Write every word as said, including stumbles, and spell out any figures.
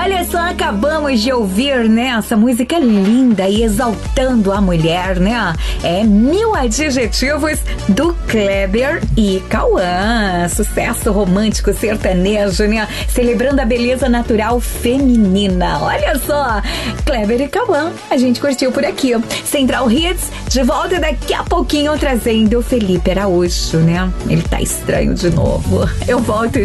olha só, acabamos de ouvir, né, essa música linda e exaltando a mulher, né? É Mil Adjetivos do Kleber e Cauã. Sucesso romântico sertanejo, né? Celebrando a beleza natural feminina. Olha só, Kleber e Cauã, a gente curtiu por aqui. Central Hits, de volta daqui a pouquinho trazendo o Felipe Araújo, né? Ele tá estranho de novo. Eu volto